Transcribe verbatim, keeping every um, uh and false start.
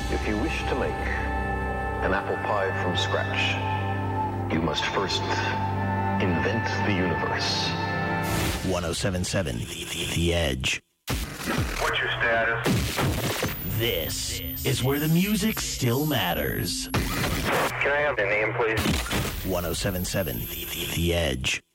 If you wish to make an apple pie from scratch, you must first invent the universe. one oh seven point seven The, the Edge. What's your status? This is where the music still matters. Can I have your name, please? one oh seven point seven The, the Edge.